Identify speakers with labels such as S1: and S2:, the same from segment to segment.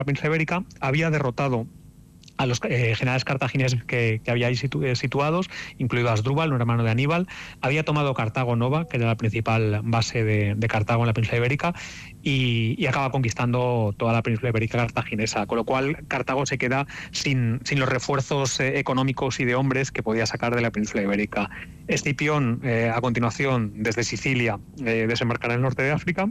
S1: península ibérica, había derrotado a los generales cartagineses que había ahí situados, incluido Asdrúbal, un hermano de Aníbal. Había tomado Cartago Nova, que era la principal base de Cartago en la península ibérica, y acaba conquistando toda la península ibérica cartaginesa, con lo cual Cartago se queda sin los refuerzos económicos y de hombres que podía sacar de la península ibérica. Escipión, a continuación, desde Sicilia, desembarcará en el norte de África,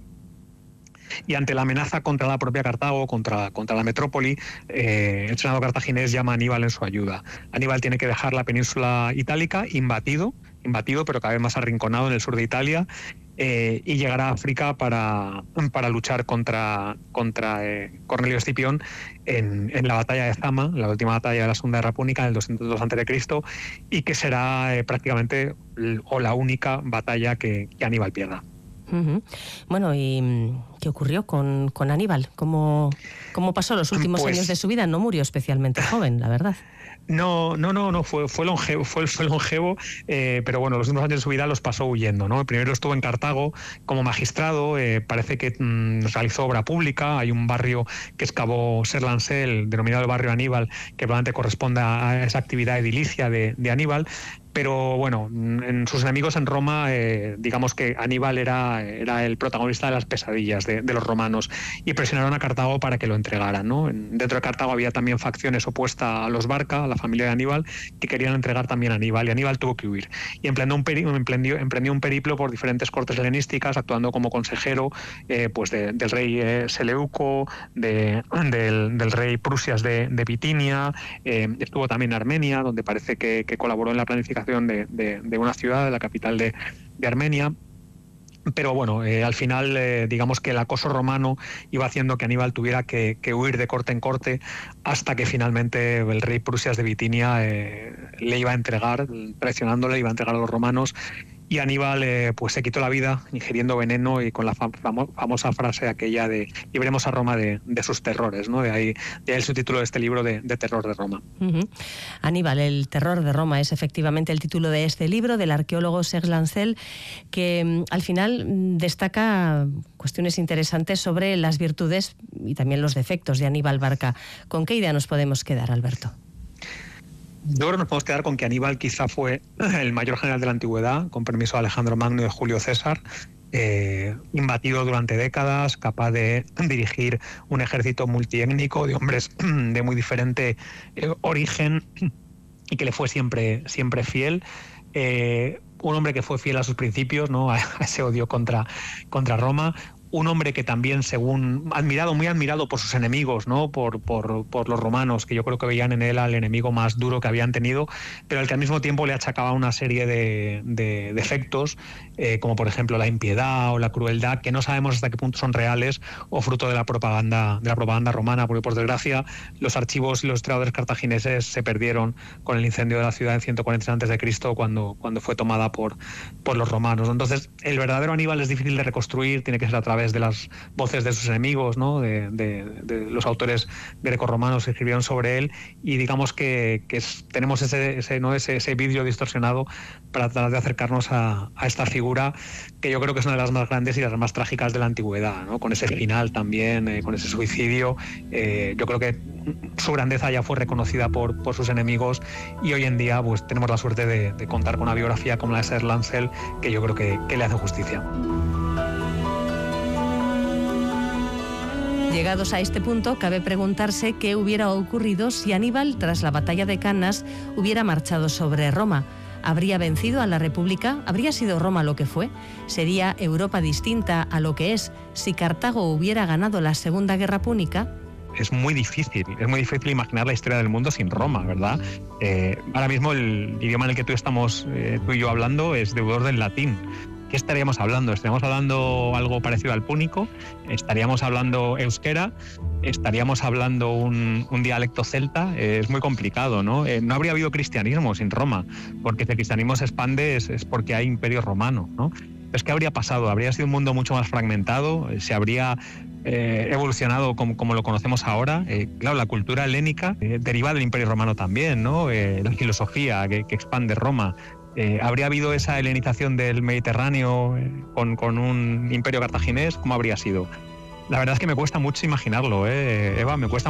S1: y ante la amenaza contra la propia Cartago, contra la metrópoli, el senado cartaginés llama a Aníbal en su ayuda. Aníbal tiene que dejar la península itálica invadido, pero cada vez más arrinconado en el sur de Italia, y llegará a África para luchar contra Cornelio Escipión en la batalla de Zama, la última batalla de la Segunda Guerra Púnica, en el 202 a.C., y que será prácticamente la única batalla que Aníbal pierda.
S2: Bueno, ¿y qué ocurrió con Aníbal? ¿Cómo pasó los últimos años de su vida? No murió especialmente joven, la verdad.
S1: No, fue longevo, pero bueno, los últimos años de su vida los pasó huyendo, ¿no? Primero estuvo en Cartago como magistrado, parece que realizó obra pública. Hay un barrio que excavó Serlancel, denominado el barrio Aníbal, que probablemente corresponde a esa actividad edilicia de Aníbal. Pero bueno, en sus enemigos en Roma, digamos que Aníbal era el protagonista de las pesadillas de los romanos, y presionaron a Cartago para que lo entregaran, ¿no? Dentro de Cartago había también facciones opuestas a los Barca, a la familia de Aníbal, que querían entregar también a Aníbal, y Aníbal tuvo que huir. Y emprendió un periplo por diferentes cortes helenísticas, actuando como consejero pues del rey Seleuco, del rey Prusias de Bitinia. Estuvo también en Armenia, donde parece que colaboró en la planificación de una ciudad, de la capital de Armenia. Pero bueno, al final digamos que el acoso romano iba haciendo que Aníbal tuviera que huir de corte en corte, hasta que finalmente el rey Prusias de Bitinia le iba a entregar, traicionándole, iba a entregar a los romanos. Y Aníbal pues se quitó la vida ingiriendo veneno, y con la famosa frase aquella de libremos a Roma de sus terrores, ¿no? De ahí el subtítulo de este libro, de Terror de Roma.
S2: Aníbal, el terror de Roma, es efectivamente el título de este libro del arqueólogo Serge Lancel, que al final destaca cuestiones interesantes sobre las virtudes y también los defectos de Aníbal Barca. ¿Con qué idea nos podemos quedar, Alberto?
S1: Yo creo que nos podemos quedar con que Aníbal quizá fue el mayor general de la antigüedad, con permiso de Alejandro Magno y de Julio César, imbatido durante décadas, capaz de dirigir un ejército multiétnico de hombres de muy diferente origen, y que le fue siempre fiel. Un hombre que fue fiel a sus principios, ¿no? A ese odio contra Roma. Un hombre que también, muy admirado por sus enemigos, ¿no? Por los romanos, que yo creo que veían en él al enemigo más duro que habían tenido, pero al que al mismo tiempo le achacaba una serie de defectos, como por ejemplo la impiedad o la crueldad, que no sabemos hasta qué punto son reales o fruto de la propaganda romana, porque por desgracia los archivos y los historiadores cartagineses se perdieron con el incendio de la ciudad en 143 a.C., cuando fue tomada por los romanos. Entonces, el verdadero Aníbal es difícil de reconstruir, tiene que ser a través de las voces de sus enemigos, ¿no? de los autores grecorromanos que escribieron sobre él, y digamos que tenemos ese vídeo distorsionado para tratar de acercarnos a esta figura, que yo creo que es una de las más grandes y las más trágicas de la antigüedad, ¿no? Con ese final también, con ese suicidio. Yo creo que su grandeza ya fue reconocida por sus enemigos, y hoy en día pues tenemos la suerte de contar con una biografía como la de Serge Lancel, que yo creo que le hace justicia.
S2: Llegados a este punto, cabe preguntarse qué hubiera ocurrido si Aníbal, tras la batalla de Cannas, hubiera marchado sobre Roma. ¿Habría vencido a la República? ¿Habría sido Roma lo que fue? ¿Sería Europa distinta a lo que es si Cartago hubiera ganado la Segunda Guerra Púnica?
S1: Es muy difícil imaginar la historia del mundo sin Roma, ¿verdad? Ahora mismo el idioma en el que tú y yo hablando es deudor del latín. ¿Qué estaríamos hablando? ¿Estaríamos hablando algo parecido al púnico? ¿Estaríamos hablando euskera? ¿Estaríamos hablando un dialecto celta? Es muy complicado, ¿no? No habría habido cristianismo sin Roma, porque si el cristianismo se expande es porque hay imperio romano, ¿no? Entonces, ¿qué habría pasado? ¿Habría sido un mundo mucho más fragmentado? ¿Se habría evolucionado como lo conocemos ahora? Claro, la cultura helénica deriva del imperio romano también, ¿no? La filosofía que expande Roma. ¿Habría habido esa helenización del Mediterráneo con un imperio cartaginés? ¿Cómo habría sido? La verdad es que me cuesta mucho imaginarlo, Eva, me cuesta